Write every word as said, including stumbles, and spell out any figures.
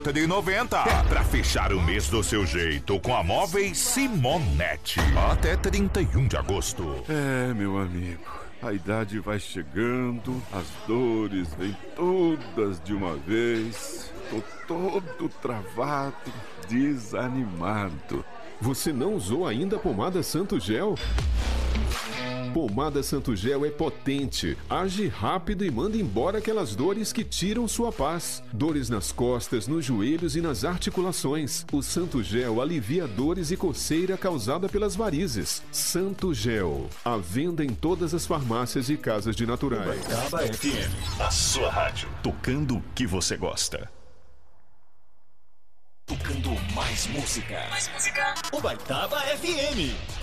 de noventa. É pra fechar o mês do seu jeito com a Móveis Simonetti. Até trinta e um de agosto. É, meu amigo, a idade vai chegando, as dores vêm todas de uma vez. Tô todo travado, desanimado. Você não usou ainda a pomada Santo Gel? Pomada Santo Gel é potente, age rápido e manda embora aquelas dores que tiram sua paz. Dores nas costas, nos joelhos e nas articulações. O Santo Gel alivia dores e coceira causada pelas varizes. Santo Gel, à venda em todas as farmácias e casas de naturais. Ubaitaba F M, a sua rádio, tocando o que você gosta. Tocando mais música. Mais música. Ubaitaba F M.